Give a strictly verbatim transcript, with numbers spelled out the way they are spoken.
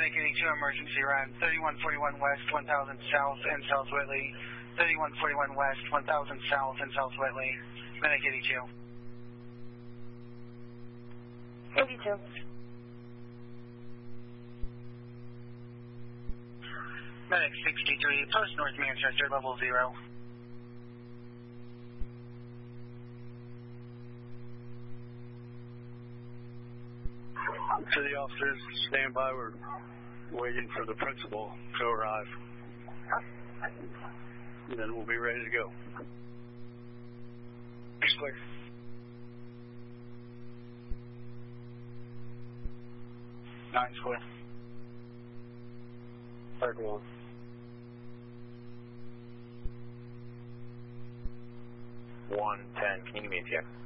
Medic eighty-two, emergency run, thirty-one forty-one West, one thousand South and South Whitley, thirty-one forty-one West, one thousand South and South Whitley, Medic eighty-two. eighty-two. Medic sixty-three, post North Manchester, level zero. City officers, stand by. We're waiting for the principal to arrive. And then we'll be ready to go. It's clear. Nine's clear. Third one. one ten, can you give me a check?